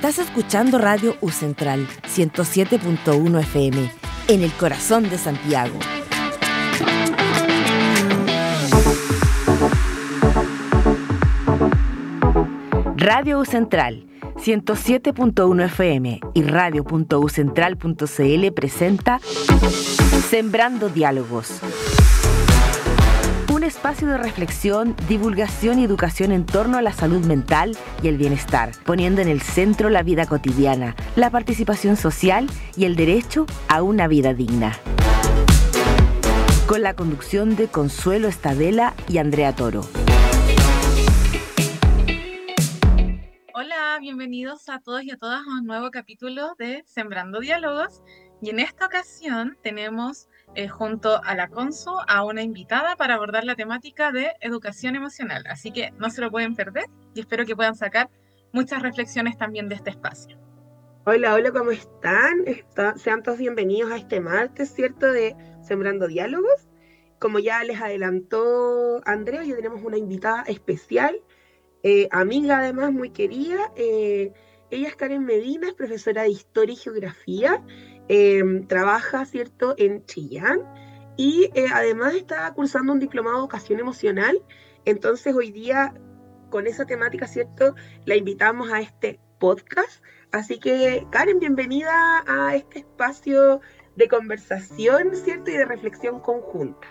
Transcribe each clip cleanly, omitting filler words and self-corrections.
Estás escuchando Radio U Central 107.1 FM en el corazón de Santiago. Radio U Central 107.1 FM y radio.ucentral.cl presenta Sembrando Diálogos. Un espacio de reflexión, divulgación y educación en torno a la salud mental y el bienestar, poniendo en el centro la vida cotidiana, la participación social y el derecho a una vida digna. Con la conducción de Consuelo Estadela y Andrea Toro. Hola, bienvenidos a todos y a todas a un nuevo capítulo de Sembrando Diálogos. Y en esta ocasión tenemos junto a la Consu a una invitada para abordar la temática de educación emocional. Así que no se lo pueden perder y espero que puedan sacar muchas reflexiones también de este espacio. Hola, ¿cómo están? Sean todos bienvenidos a este martes, ¿cierto? De Sembrando Diálogos. Como ya les adelantó Andrea, hoy tenemos una invitada especial, amiga además, muy querida. Ella es Karen Medina, es profesora de Historia y Geografía, trabaja, ¿cierto?, en Chillán y además está cursando un diplomado de educación emocional. Entonces hoy día, con esa temática, ¿cierto?, la invitamos a este podcast. Así que, Karen, bienvenida a este espacio de conversación, ¿cierto?, y de reflexión conjunta.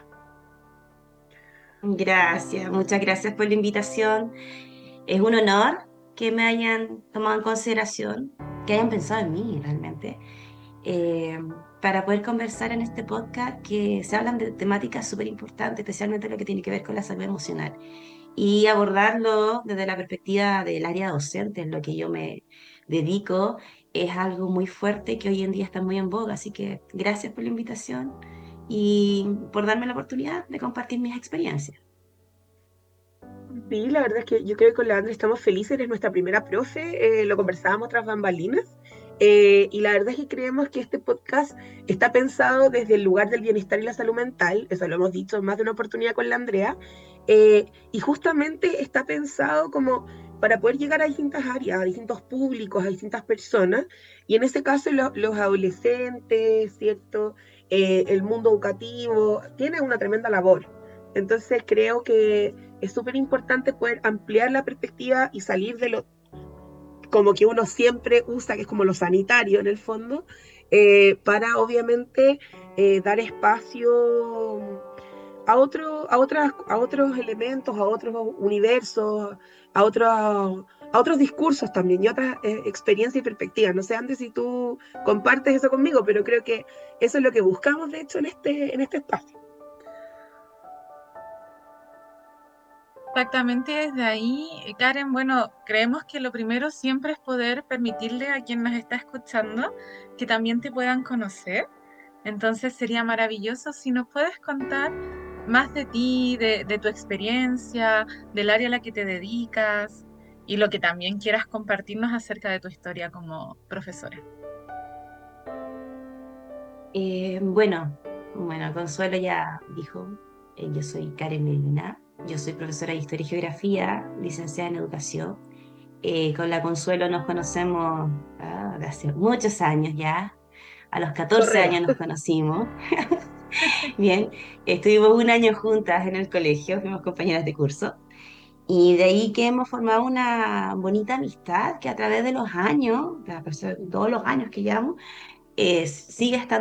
Gracias, muchas gracias por la invitación. Es un honor que me hayan tomado en consideración, que hayan pensado en mí realmente, para poder conversar en este podcast que se hablan de temáticas súper importantes, especialmente lo que tiene que ver con la salud emocional, y abordarlo desde la perspectiva del área docente, en lo que yo me dedico, es algo muy fuerte que hoy en día está muy en boga, así que gracias por la invitación y por darme la oportunidad de compartir mis experiencias. Sí, la verdad es que yo creo que con la Andrea estamos felices, eres nuestra primera profe, lo conversábamos tras bambalinas, y la verdad es que creemos que este podcast está pensado desde el lugar del bienestar y la salud mental, eso lo hemos dicho en más de una oportunidad con la Andrea, y justamente está pensado como para poder llegar a distintas áreas, a distintos públicos, a distintas personas, y en este caso los adolescentes, ¿cierto? El mundo educativo, tiene una tremenda labor. Entonces creo que es súper importante poder ampliar la perspectiva y salir de lo como que uno siempre usa, que es como lo sanitario en el fondo, para obviamente dar espacio a otros elementos, a otros universos, a otros discursos también y otras experiencias y perspectivas. No sé, Andy, si tú compartes eso conmigo, pero creo que eso es lo que buscamos, de hecho, en este espacio. Exactamente desde ahí, Karen, bueno, creemos que lo primero siempre es poder permitirle a quien nos está escuchando que también te puedan conocer. Entonces sería maravilloso si nos puedes contar más de ti, de tu experiencia, del área a la que te dedicas y lo que también quieras compartirnos acerca de tu historia como profesora. Bueno, Consuelo ya dijo, yo soy Karen Medina, yo soy profesora de Historia y Geografía, licenciada en Educación. Con la Consuelo nos conocemos de hace muchos años ya, a los 14 Correo. años nos conocimos. Bien, estuvimos un año juntas en el colegio, fuimos compañeras de curso. Y de ahí que hemos formado una bonita amistad que a través de los años, todos los años que llevamos, sigue estando